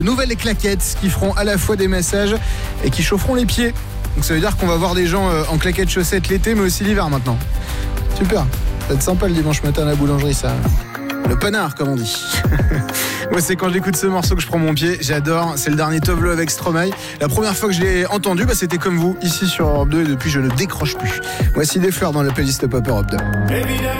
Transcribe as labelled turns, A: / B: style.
A: Nouvelles claquettes qui feront à la fois des massages et qui chaufferont les pieds. Donc ça veut dire qu'on va voir des gens en claquettes chaussettes l'été mais aussi l'hiver maintenant. Super, ça va être sympa le dimanche matin à la boulangerie ça. Le panard comme on dit. Moi c'est quand j'écoute ce morceau que je prends mon pied, j'adore, c'est le dernier Tovlo avec Stromae. La première fois que je l'ai entendu, c'était comme vous, ici sur Europe 2 et depuis je ne décroche plus. Voici des fleurs dans la playlist Pop Europe 2. Évidemment.